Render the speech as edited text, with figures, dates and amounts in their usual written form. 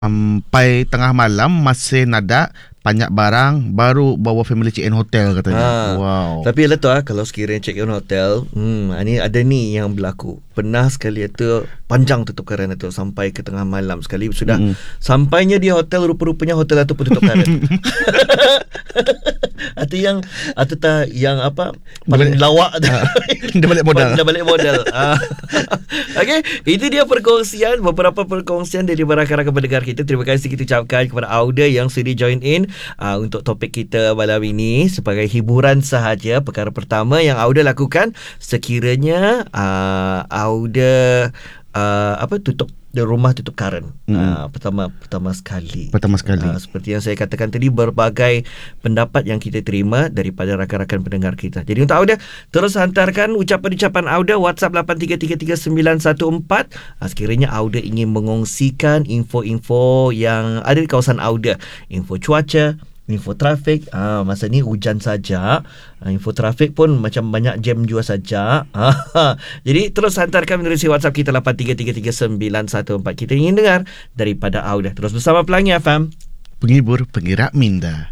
sampai tengah malam masih nada banyak barang, baru bawa family check in hotel katanya. Wow. Tapi lah tu kalau sekiranya check in hotel, ni ada ni yang berlaku. Pernah sekali itu panjang tutup karen itu sampai ke tengah malam sekali. Sudah sampainya di hotel, rupa-rupanya hotel itu pun tutup karen. Atau yang apa paling lawak Dia balik modal. Dah balik modal. Okey, itu dia beberapa perkongsian dari rakan-rakan pendengar kita. Terima kasih kita ucapkan kepada Auda yang sudi join in untuk topik kita malam ini sebagai hiburan sahaja. Perkara pertama yang Auda lakukan sekiranya Auda tutup rumah, tutup karen. Pertama sekali. Seperti yang saya katakan tadi, berbagai pendapat yang kita terima daripada rakan-rakan pendengar kita. Jadi untuk Auda, terus hantarkan ucapan-ucapan Auda WhatsApp 83333914. Sekiranya Auda ingin mengongsikan info-info yang ada di kawasan Auda, info cuaca, info trafik. Masa ni hujan saja. Info trafik pun macam banyak jam juga saja. Jadi terus hantarkan menerusi WhatsApp kita 83333914. Kita ingin dengar daripada Auda. Terus bersama Pelangi FM, penghibur penggerak minda.